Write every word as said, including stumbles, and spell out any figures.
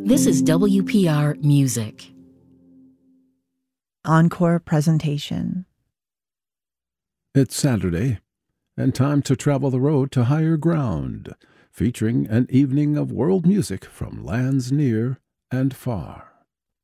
This is W P R Music. Encore presentation. It's Saturday, and time to travel the road to higher ground, featuring an evening of world music from lands near and far.